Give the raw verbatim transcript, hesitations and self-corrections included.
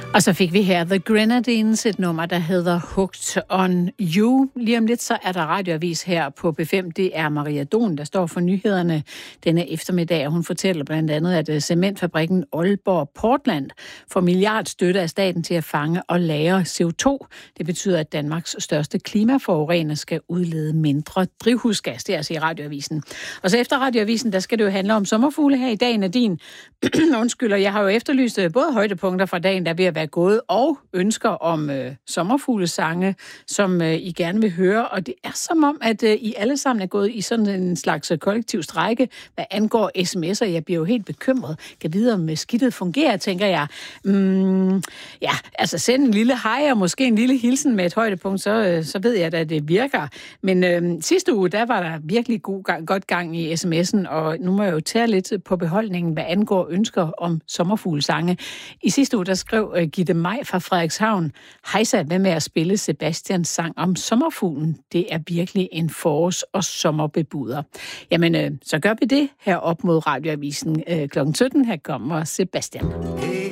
Og så fik vi her The Grenadines, et nummer, der hedder Hooked on You. Lige om lidt, så er der radioavis her på B fem. Det er Maria Don, der står for nyhederne denne eftermiddag, og hun fortæller blandt andet, at cementfabrikken Aalborg Portland får milliardstøtte af staten til at fange og lagre C O to. Det betyder, at Danmarks største klimaforurener skal udlede mindre drivhusgas. Det er altså i radioavisen. Og så efter radioavisen, der skal det jo handle om sommerfugle her i dag, Nadine. Undskylder, jeg har jo efterlyst både højdepunkter fra dagen, der er ved at være gået, og ønsker om øh, sommerfuglesange, som øh, I gerne vil høre. Og det er som om, at øh, I alle sammen er gået i sådan en slags kollektiv strejke, hvad angår sms'er. Jeg bliver jo helt bekymret. Kan vide, om skidtet fungerer, tænker jeg. Mm, ja, altså send en lille hej og måske en lille hilsen med et højdepunkt, så, øh, så ved jeg, at det virker. Men øh, sidste uge, der var der virkelig god gang, godt gang i sms'en, og nu må jeg jo tage lidt på beholdningen, hvad angår ønsker om sommerfuglesange. I sidste uge, der skrev uh, Gitte Maj fra Frederikshavn: Hejsa, hvad med at spille Sebastians sang om sommerfuglen? Det er virkelig en forårs- og sommerbebuder. Jamen, uh, så gør vi det her op mod radioavisen uh, klokken sytten. Her kommer Sebastian. Hey.